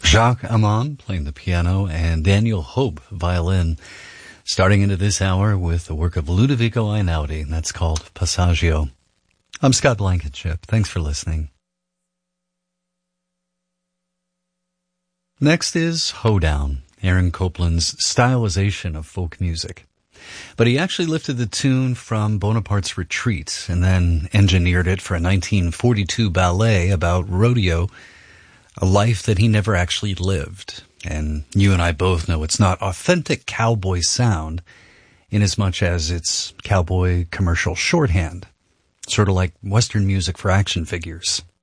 Jacques Amon playing the piano and Daniel Hope violin, starting into this hour with the work of Ludovico Einaudi, and that's called Passaggio. I'm Scott Blankenship. Thanks for listening. Next is Hoedown, Aaron Copland's stylization of folk music. But he actually lifted the tune from Bonaparte's Retreat and then engineered it for a 1942 ballet about rodeo, a life that he never actually lived. And you and I both know it's not authentic cowboy sound inasmuch as it's cowboy commercial shorthand, sort of like Western music for action figures.